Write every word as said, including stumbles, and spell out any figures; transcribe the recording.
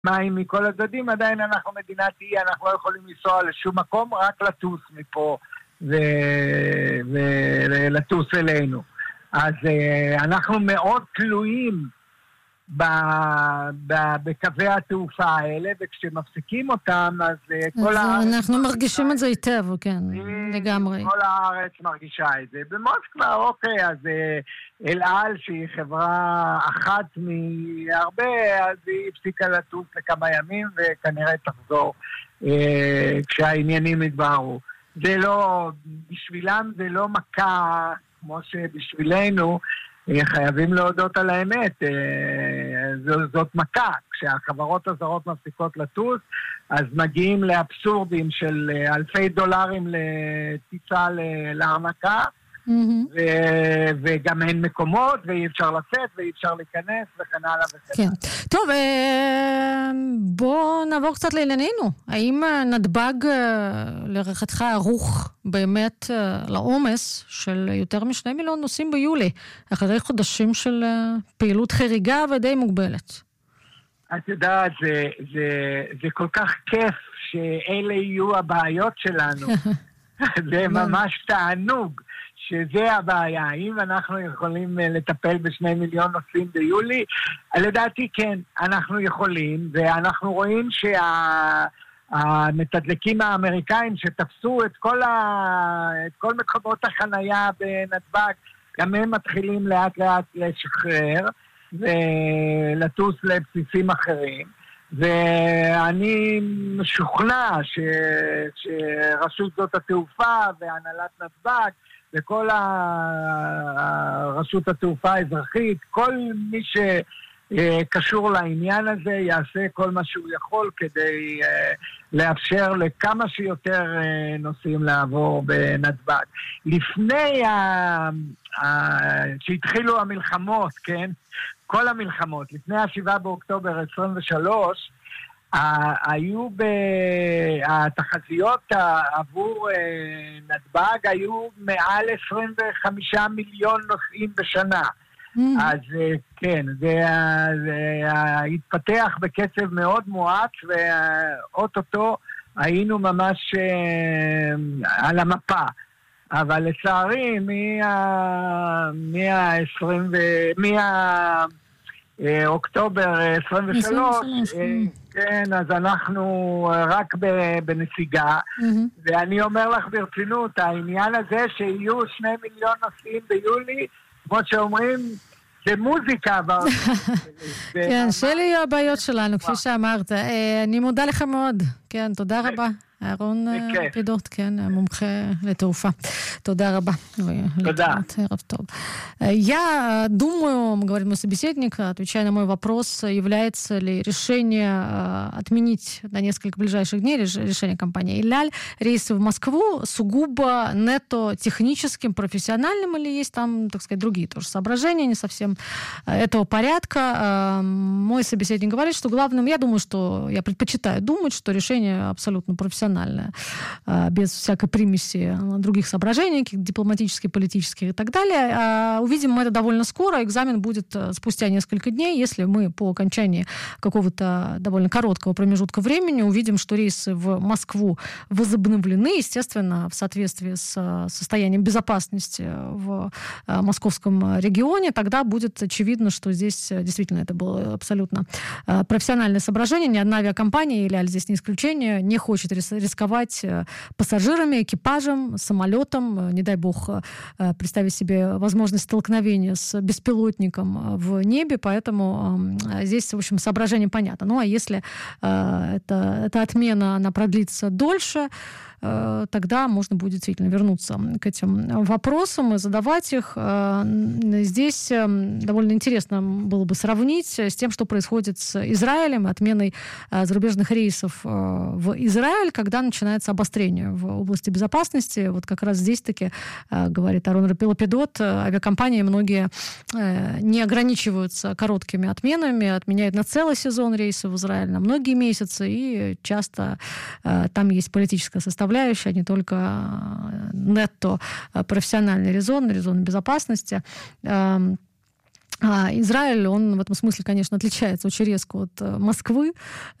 מים מכל הצדדים, עדיין אנחנו מדינת אי, אנחנו לא יכולים לנסוע לשום מקום, רק לטוס מפה ולטוס אלינו. אז אנחנו מאוד תלויים בקווי התעופה האלה, וכשמפסיקים אותם, אז כל הארץ... אנחנו מרגישים את זה היטב, כן, לגמרי. כל הארץ מרגישה את זה. במוסקבה, אוקיי, אז אל על, שהיא חברה אחת מהרבה, אז היא הפסיקה לטוס לכמה ימים, וכנראה תחזור כשהעניינים יתבהרו. זה לא, בשבילם זה לא מכה, כמו שבשבילנו, חייבים להודות על האמת, זאת מכה. כשהחברות הזרות מפסיקות לטוס, אז מגיעים לאבסורדים של אלפי דולרים לטיסה לארנקה, וגם אין מקומות, ואי אפשר לצאת, ואי אפשר להיכנס, וכן הלאה וכן הלאה. טוב, בואו נעבור קצת לענייננו. האם נתב"ג לרחתך ערוך באמת לעומס של יותר משני מיליון נוסעים ביולי, אחרי חודשים של פעילות חריגה ודי מוגבלת? את יודעת, זה, זה, זה כל כך כיף שאלה יהיו הבעיות שלנו. זה ממש תענוג. שזה הבעיה. האם אנחנו יכולים לטפל בשני מיליון נוסעים ביולי? לדעתי כן, אנחנו יכולים, ואנחנו רואים שהמתדלקים האמריקאים שתפסו את כל, ה... את כל מקומות החנייה בנתב"ג, גם הם מתחילים לאט לאט לשחרר ולטוס לבסיסים אחרים. ואני משוכנע ש... שרשות שדות התעופה והנהלת נתב"ג וכל רשות התעופה האזרחית, כל מי שקשור לעניין הזה יעשה כל מה שהוא יכול כדי לאפשר לכמה שיותר נוסעים לעבור בנתב"ג. לפני שהתחילו המלחמות, כן? כל המלחמות, לפני השבעה באוקטובר עשרים ושלוש, היו התחזיות עבור נתב"ג היו מעל עשרים וחמישה מיליון נוסעים בשנה. אז כן, זה התפתח בקצב מאוד מואץ, ואוטוטו היינו ממש על המפה. אבל לצערי, מה-עשרים אוקטובר עשרים ושלוש, כן, אז אנחנו רק בנסיגה, ואני אומר לך ברצינות, העניין הזה שיהיו שני מיליון נוסעים ביולי, כמו שאומרים, זה מוזיקה. כן, שלי הבעיות שלנו, כפי שאמרת. אני מודה לך מאוד. כן, תודה רבה. אהרון לפידות, כן, מומחה לתעופה. Туда раба. Да. Я думаю, говорит мой собеседник, отвечая на мой вопрос, является ли решение отменить на несколько ближайших дней решение компании «Иляль» рейсы в Москву сугубо нето-техническим, профессиональным, или есть там, так сказать, другие тоже соображения, не совсем этого порядка. Мой собеседник говорит, что главным, я думаю, что я предпочитаю думать, что решение абсолютно профессиональное, без всякой примеси других соображений, дипломатических, политических и так далее. Увидим мы это довольно скоро. Экзамен будет спустя несколько дней. Если мы по окончании какого-то довольно короткого промежутка времени увидим, что рейсы в Москву возобновлены, естественно, в соответствии с состоянием безопасности в московском регионе, тогда будет очевидно, что здесь действительно это было абсолютно профессиональное соображение. Ни одна авиакомпания, или здесь не исключение, не хочет рисковать пассажирами, экипажем, самолетом. Не дай бог представить себе возможность столкновения с беспилотником в небе, поэтому здесь, в общем, соображение понятно. Ну, а если это, эта отмена, она продлится дольше, тогда можно будет действительно вернуться к этим вопросам и задавать их. Здесь довольно интересно было бы сравнить с тем, что происходит с Израилем, отменой зарубежных рейсов в Израиль, когда начинается обострение в области безопасности. Вот как раз здесь-таки, говорит Арон Лапидот, авиакомпании многие не ограничиваются короткими отменами, отменяют на целый сезон рейсы в Израиль, на многие месяцы, и часто там есть политическая составляющая, а не только нетто профессиональный резон, резон безопасности. А Израиль, он в этом смысле, конечно, отличается очень резко от Москвы.